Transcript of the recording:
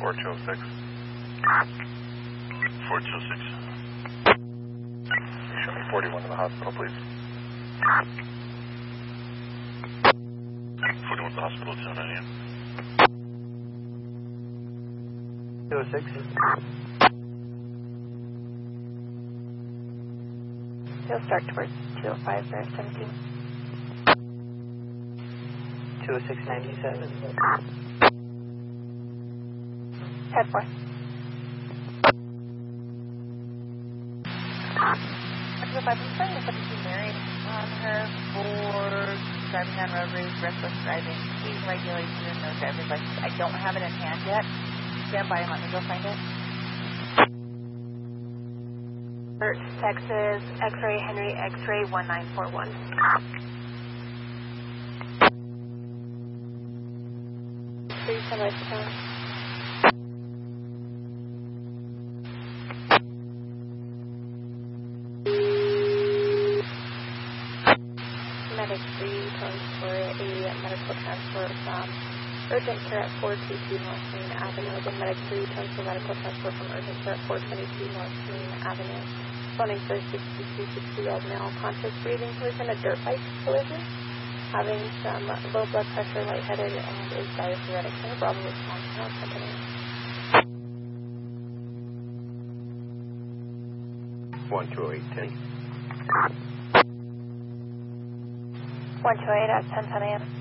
4206. 4206. Show me 41 in the hospital, please. 41 to the hospital, 10 a.m. 206. He'll start towards 205 there, 17. 20697. Head 4. So if I'm starting to married on her for driving on roadways, reckless driving, speed regulation, no driver's license. I don't have it in hand yet. Stand by and let me go find it. Texas, X-ray, Henry, X-ray, 1941. Please send lights down. Medic 3 comes for a medical transfer from urgent care at 422 North Main Avenue. Again, Medic 3 comes for medical transfer from urgent care at 422 North Main Avenue. Phoning for 6260-year-old male, conscious breathing, who is in a dirt bike collision, having some low blood pressure, lightheaded, and is diaphoretic. No problem with Montana Company. 12810. 128 at 10:10 a.m.